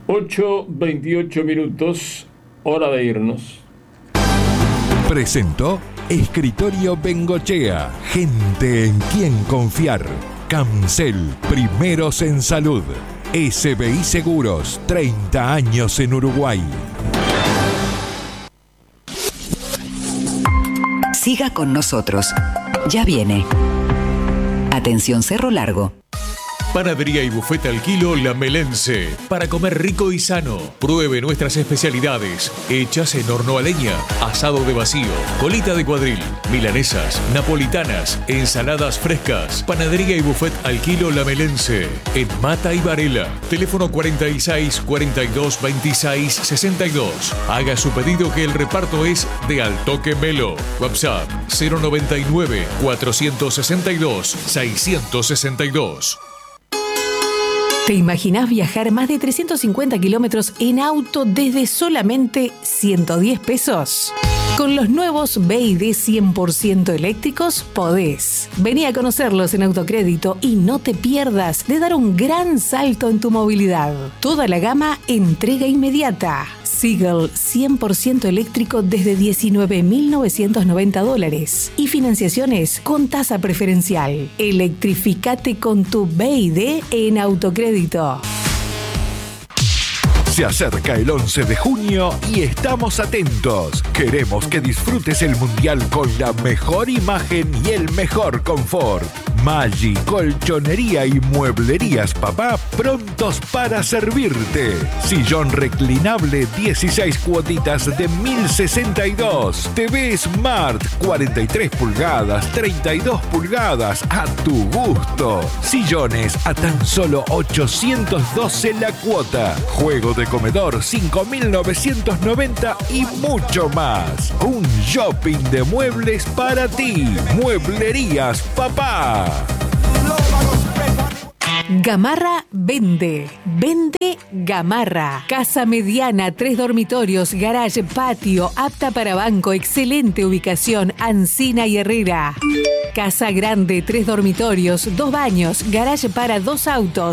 8:28, hora de irnos. Presentó Escritorio Bengochea, gente en quien confiar. Cancel, primeros en salud. SBI Seguros, 30 años en Uruguay. Siga con nosotros. Ya viene. Atención Cerro Largo. Panadería y bufete al kilo La Melense. Para comer rico y sano. Pruebe nuestras especialidades. Hechas en horno a leña, asado de vacío, colita de cuadril, milanesas, napolitanas, ensaladas frescas. Panadería y bufete al kilo La Melense. En Mata y Varela. Teléfono 46 42 26 62. Haga su pedido que el reparto es de Al Toque Melo. WhatsApp 099 462 662. ¿Te imaginás viajar más de 350 kilómetros en auto desde solamente 110 pesos? Con los nuevos BYD 100% eléctricos podés. Vení a conocerlos en Autocrédito y no te pierdas de dar un gran salto en tu movilidad. Toda la gama entrega inmediata. Seagull 100% eléctrico desde $19.990 y financiaciones con tasa preferencial. Electrificate con tu BYD en Autocrédito. Se acerca el 11 de junio y estamos atentos. Queremos que disfrutes el Mundial con la mejor imagen y el mejor confort. Maggi, Colchonería y Mueblerías Papá prontos para servirte. Sillón reclinable 16 cuotitas de 1.062. TV Smart 43 pulgadas, 32 pulgadas a tu gusto. Sillones a tan solo 812 la cuota. Juego de comedor 5.990 y mucho más. Un shopping de muebles para ti. Mueblerías Papá. Gamarra vende. Vende Gamarra. Casa mediana, 3 dormitorios, garage, patio, apta para banco, excelente ubicación, Ancina y Herrera. Casa grande, 3 dormitorios, 2 baños, garage para 2 autos.